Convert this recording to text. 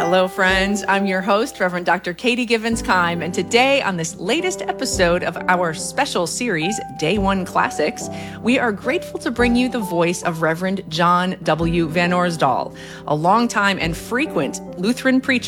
Hello, friends. I'm your host, Reverend Dr. Katie Givens-Keim, and today on this latest episode of our special series, Day One Classics, we are grateful to bring you the voice of Reverend John W. Van Orsdal, a longtime and frequent Lutheran preacher